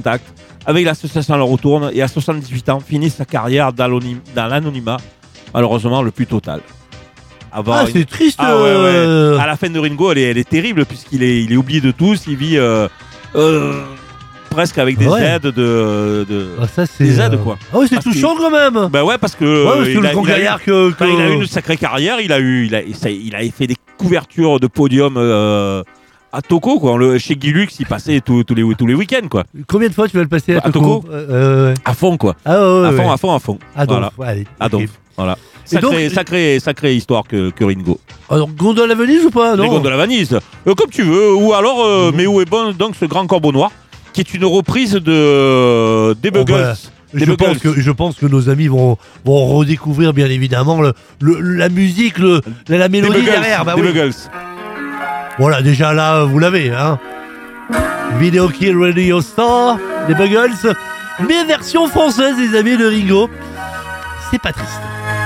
contact avec l'association Alors Retourne et à 78 ans finit sa carrière dans l'anonymat, malheureusement le plus total. C'est triste. Ouais. À la fin de Ringo, elle est terrible puisqu'il est oublié de tous, il vit presque avec des aides des aides quoi. Ah oui, c'est touchant quand même. Bah ouais, parce que il a eu une sacrée carrière, il a fait des couvertures de podium à Toko quoi. Chez Guy Lux, il passait tous les week-ends quoi. Combien de fois tu vas le passer à Toko à fond quoi. À fond. Adolphe, voilà. allez. Adolphe, Okay. voilà. Sacrée histoire que Ringo. Alors, Gondole à Venise ou pas? Non. Les Gondoles à Venise, comme tu veux. Ou alors, mais où est bon donc ce Grand Corbeau Noir, qui est une reprise des Buggles. Je pense que nos amis vont redécouvrir bien évidemment la musique, la mélodie derrière. Des Buggles. Voilà, déjà là, vous l'avez. Hein. Video Kill Radio Star, des Buggles. Mais version française, les amis de Ringo. C'est pas triste.